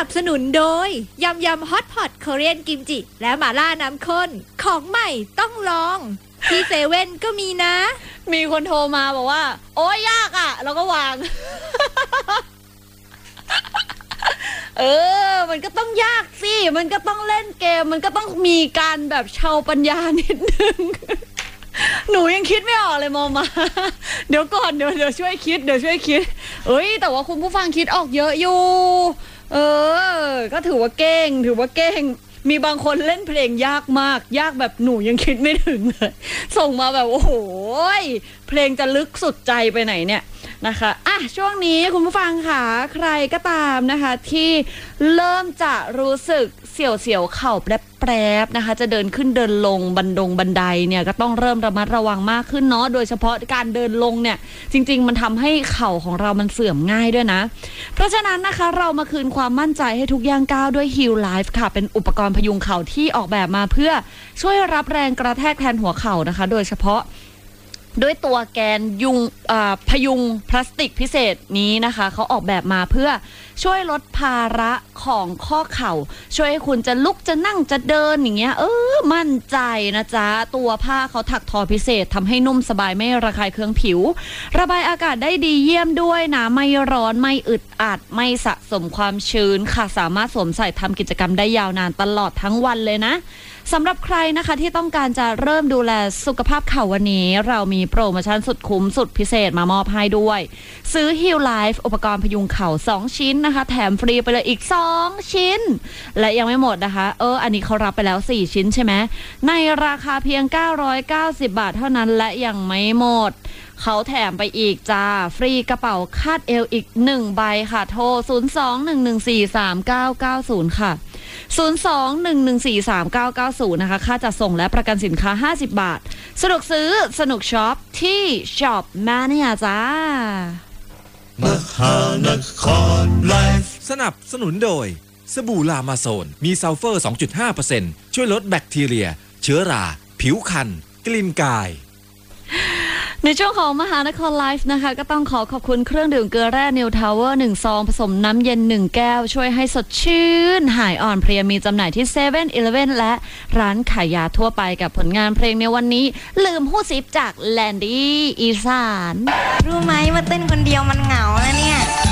นับสนุนโดยยำฮอตพอตเกาหลีกิมจิและหม่าล่าน้ำข้นของใหม่ต้องลองที่เซเว่นก็มีนะมีคนโทรมาบอกว่าโอ้ยยากอ่ะแล้วก็วาง มันก็ต้องยากสิมันก็ต้องเล่นเกมมันก็ต้องมีการแบบเชาปัญญานิดนึง หนูยังคิดไม่ออกเลยมอมา เดี๋ยวก่อนเดี๋ยวช่วยคิดแต่ว่าคุณผู้ฟังคิดออกเยอะอยู่ก็ถือว่าเก่งมีบางคนเล่นเพลงยากมากยากแบบหนูยังคิดไม่ถึงเลยส่งมาแบบโอ้โหเพลงจะลึกสุดใจไปไหนเนี่ยนะคะช่วงนี้คุณผู้ฟังค่ะใครก็ตามนะคะที่เริ่มจะรู้สึกเสียวเข่าแปรบนะคะจะเดินขึ้นเดินลงบันไดเนี่ยก็ต้องเริ่มระมัดระวังมากขึ้นเนาะโดยเฉพาะการเดินลงเนี่ยจริงๆมันทำให้เข่าของเรามันเสื่อมง่ายด้วยนะเพราะฉะนั้นนะคะเรามาคืนความมั่นใจให้ทุกย่างก้าวด้วย Heal Life ค่ะเป็นอุปกรณ์พยุงเข่าที่ออกแบบมาเพื่อช่วยรับแรงกระแทกแทนหัวเข่านะคะโดยเฉพาะด้วยตัวแกนพยุงพลาสติกพิเศษนี้นะคะเขาออกแบบมาเพื่อช่วยลดภาระของข้อเข่าช่วยให้คุณจะลุกจะนั่งจะเดินอย่างเงี้ยมั่นใจนะจ๊ะตัวผ้าเขาถักทอพิเศษทำให้นุ่มสบายไม่ระคายเคืองผิวระบายอากาศได้ดีเยี่ยมด้วยนะไม่ร้อนไม่อึดอัดไม่สะสมความชื้นค่ะสามารถสวมใส่ทำกิจกรรมได้ยาวนานตลอดทั้งวันเลยนะสำหรับใครนะคะที่ต้องการจะเริ่มดูแลสุขภาพเข่าวันนี้เรามีโปรโมชั่นสุดคุ้มสุดพิเศษมามอบให้ด้วยซื้อ Heal Life อุปกรณ์พยุงเข่า2ชิ้นนะคะแถมฟรีไปเลยอีก2ชิ้นและยังไม่หมดนะคะอันนี้เขารับไปแล้ว4ชิ้นใช่ไหมในราคาเพียง990 บาทเท่านั้นและยังไม่หมดเขาแถมไปอีกจ้าฟรีกระเป๋าคาดเอวอีก1ใบค่ะโทร02-114-3990ค่ะ02-114-3990นะคะค่าจัดส่งและประกันสินค้า50บาทสนุกซื้อสนุกช็อปที่ช็อปมาเนี่ยจ้ามหานครไลฟ์สนับสนุนโดยสบู่ลามาโซนมีซัลเฟอร์ 2.5% ช่วยลดแบคทีเรียเชื้อราผิวคันกลิ่นกายในช่วงของมหานครไลฟ์นะคะก็ต้องขอบคุณเครื่องดื่มเกลือแร่นิวทาวเวอร์1ซองผสมน้ำเย็น1แก้วช่วยให้สดชื่นหายอ่อนเพลียมีจำหน่ายที่7 e และร้านขายยาทั่วไปกับผลงานเพลงในวันนี้ลืมหู้ซิปจากแลนดี้อีสานรู้ไหมว่าเต้นคนเดียวมันเหงาแล้วเนี่ย